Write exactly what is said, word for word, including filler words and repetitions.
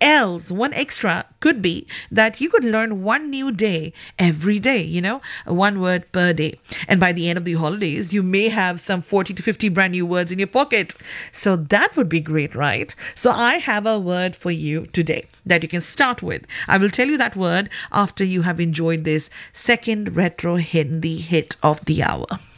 else, one extra could be that you could learn one new day every day, you know, one word per day. And by the end of the holidays, you may have some forty to fifty brand new words in your pocket. So that would be great, right? So I have a word for you today that you can start with. I will tell you that word after you have enjoyed this second retro Hindi hit of the hour.